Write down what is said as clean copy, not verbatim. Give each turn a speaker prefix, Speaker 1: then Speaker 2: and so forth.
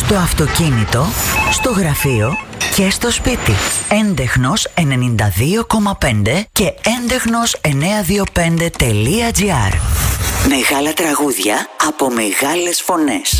Speaker 1: Στο αυτοκίνητο, στο γραφείο και στο σπίτι. Έντεχνος 92,5 και έντεχνος 925.gr. Μεγάλα τραγούδια από μεγάλες φωνές.